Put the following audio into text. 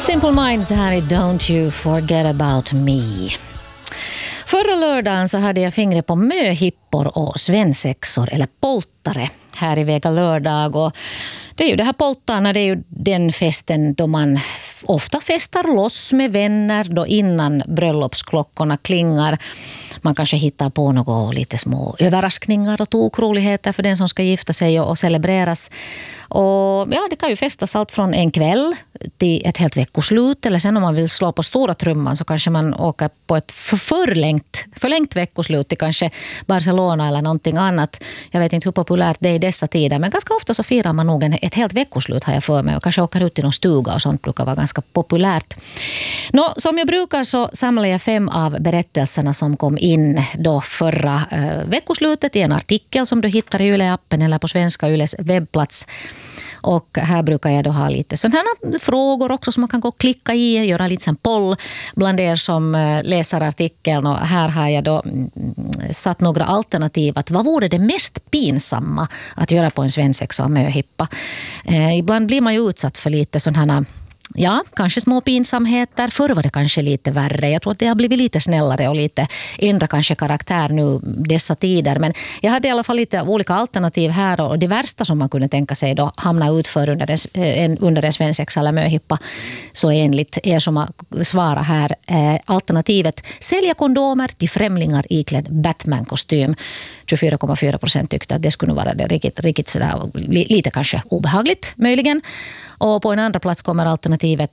Simple Minds här i Don't You Forget About Me. Förra lördagen så hade jag fingret på möhippor och svensexor eller poltare här i Vega lördag. Och det är ju det här poltarna, det är ju den festen då man ofta festar loss med vänner då innan bröllopsklockorna klingar. Man kanske hittar på något lite små överraskningar och tokroligheter för den som ska gifta sig och celebreras. Och ja, det kan ju festas allt från en kväll till ett helt veckoslut. Eller sen om man vill slå på stora trumman så kanske man åker på ett förlängt veckoslut till kanske Barcelona eller någonting annat. Jag vet inte hur populärt det är i dessa tider, men ganska ofta så firar man nog ett helt veckoslut har jag för mig. Och kanske åker ut till någon stuga och sånt brukar vara ganska populärt. Som jag brukar så samlar jag 5 av berättelserna som kom in då förra veckoslutet i en artikel som du hittar i Yle-appen eller på Svenska Yles webbplats. Och här brukar jag då ha lite sådana här frågor också som man kan gå och klicka i, göra lite en poll bland er som läser artikeln. Och här har jag då satt några alternativ att vad vore det mest pinsamma att göra på en svensexa och möhippa. Ibland blir man ju utsatt för lite sådana här, ja, kanske små pinsamheter. Förr var det kanske lite värre. Jag tror att det har blivit lite snällare och lite ändra kanske karaktär nu dessa tider. Men jag hade i alla fall lite olika alternativ här. Och det värsta som man kunde tänka sig då hamna utför under en svensexa eller möhippa. Så enligt er som har svarat här alternativet sälja kondomer till främlingar iklädd Batman-kostym. 24,4% tyckte att det skulle vara det riktigt sådär, lite kanske obehagligt möjligen. Och på en andra plats kommer alternativet